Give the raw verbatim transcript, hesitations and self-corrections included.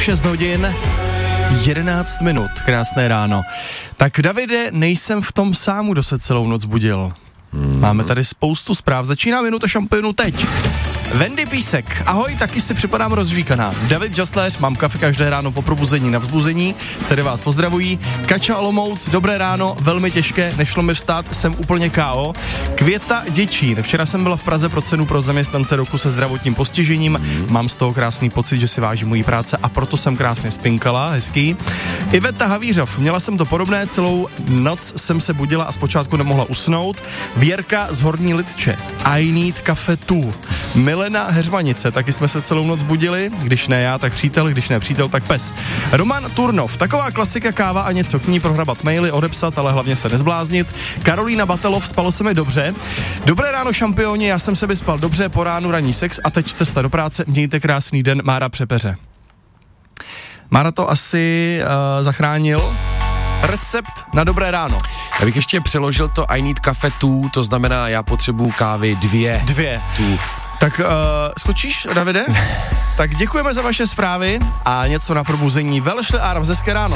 šest hodin, jedenáct minut, krásné ráno. Tak Davide, nejsem v tom sám, kdo se celou noc budil. Hmm. Máme tady spoustu zpráv, začíná minuta šampionu teď. Wendy Písek, ahoj, taky si připadám rozžvíkaná. David Žasléř, mám kafe každé ráno po probuzení na vzbuzení, dcery vás pozdravují. Kača Olomouc, dobré ráno, velmi těžké, nešlo mi vstát, jsem úplně ká ó. Květa Děčín, včera jsem byla v Praze pro cenu pro zaměstnance roku se zdravotním postižením, mám z toho krásný pocit, že si vážím mojí práce a proto jsem krásně spinkala, hezký. Iveta Havířov, měla jsem to podobné, celou noc jsem se budila a zpočátku nemohla usnout. Věrka z Horní Lidče, I need cafe too. Milena Heřmanice, taky jsme se celou noc budili, když ne já, tak přítel, když ne přítel, tak pes. Roman Turnov, taková klasika, káva a něco k ní, prohrabat maily, odepsat, ale hlavně se nezbláznit. Karolína Batelov, spalo se mi dobře. Dobré ráno šampioni, já jsem se vyspal dobře, po ránu ranní sex a teď cesta do práce, mějte krásný den, Mára Přepeře. Mára to asi uh, zachránil. Recept na dobré ráno. Já bych ještě přeložil to I need cafe two, to znamená, já potřebuju kávy dvě. Dvě. Tu. Tak uh, skočíš, Davide? Tak děkujeme za vaše zprávy a něco na probuzení. Velšle Aram, hezké ráno.